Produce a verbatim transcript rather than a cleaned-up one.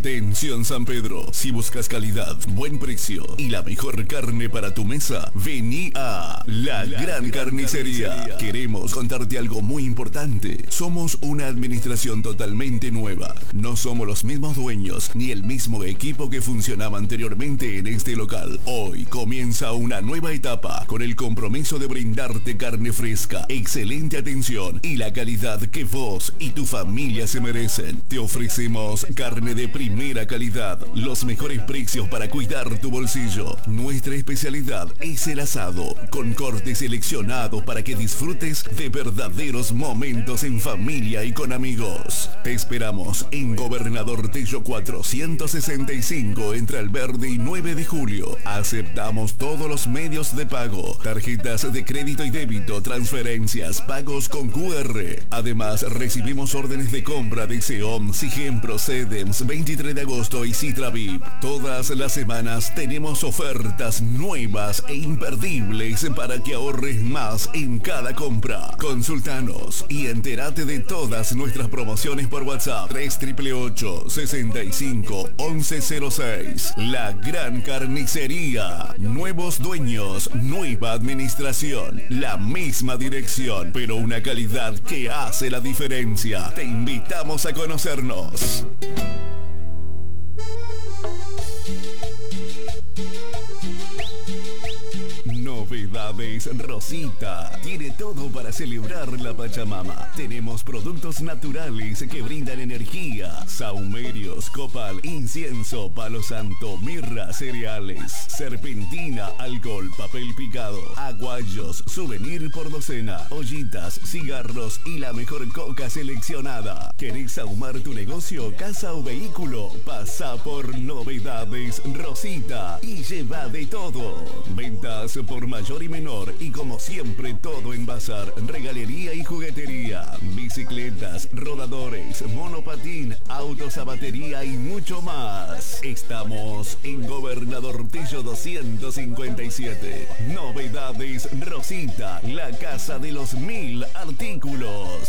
Atención San Pedro, si buscas calidad, buen precio y la mejor carne para tu mesa, vení a La, la Gran, Gran Carnicería. Carnicería. Queremos contarte algo muy importante. Somos una administración totalmente nueva. No somos los mismos dueños ni el mismo equipo que funcionaba anteriormente en este local. Hoy comienza una nueva etapa con el compromiso de brindarte carne fresca, excelente atención y la calidad que vos y tu familia se merecen. Te ofrecemos carne de primera calidad, los mejores precios para cuidar tu bolsillo. Nuestra especialidad es el asado, con cortes seleccionados para que disfrutes de verdaderos momentos en familia y con amigos. Te esperamos en Gobernador Tello cuatrocientos sesenta y cinco entre Alverde y nueve de julio. Aceptamos todos los medios de pago, tarjetas de crédito y débito, transferencias, pagos con Q R. Además, recibimos órdenes de compra de Xeon, Sigempro, Cedems, veintitrés de agosto y Citra V I P. Todas las semanas tenemos ofertas nuevas e imperdibles para que ahorres más en cada compra. Consultanos y entérate de todas nuestras promociones por WhatsApp tres ocho ocho, sesenta y cinco, once cero seis. La Gran Carnicería. Nuevos dueños, nueva administración, la misma dirección, pero una calidad que hace la diferencia. Te invitamos a conocernos. Novedades Rosita. Tiene todo para celebrar la Pachamama. Tenemos productos naturales que brindan energía. Saumerios, copal, incienso, palo santo, mirra, cereales, serpentina, alcohol, papel picado, aguayos, souvenir por docena, ollitas, cigarros y la mejor coca seleccionada. ¿Querés ahumar tu negocio, casa o vehículo? Pasa por Novedades Rosita y lleva de todo. Ventas por mayor y menor y como siempre todo en bazar, regalería y juguetería, bicicletas, rodadores, monopatín, autos a batería y mucho más. Estamos en Gobernador Tello doscientos cincuenta y siete. Novedades Rosita, la casa de los mil artículos.